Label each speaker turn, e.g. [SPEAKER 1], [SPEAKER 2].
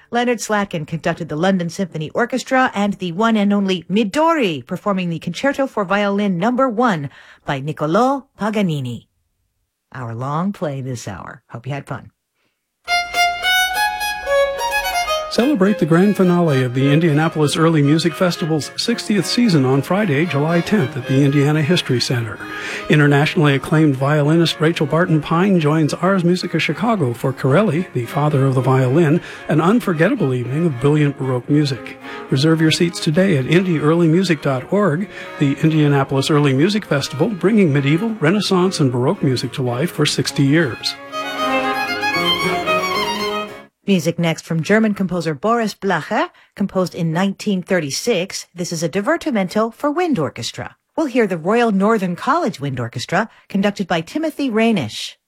[SPEAKER 1] Leonard Slatkin conducted the London Symphony Orchestra, and the one and only Midori performing the Concerto for Violin No. 1 by Niccolò Paganini. Our long play this hour. Hope you had fun.
[SPEAKER 2] Celebrate the grand finale of the Indianapolis Early Music Festival's 60th season on Friday, July 10th at the Indiana History Center. Internationally acclaimed violinist Rachel Barton Pine joins Ars Musica Chicago for Corelli, the father of the violin, an unforgettable evening of brilliant Baroque music. Reserve your seats today at indieearlymusic.org. The Indianapolis Early Music Festival, bringing medieval, Renaissance, and Baroque music to life for 60 years.
[SPEAKER 1] Music next from German composer Boris Blacher, composed in 1936. This is a divertimento for wind orchestra. We'll hear the Royal Northern College Wind Orchestra, conducted by Timothy Rainish.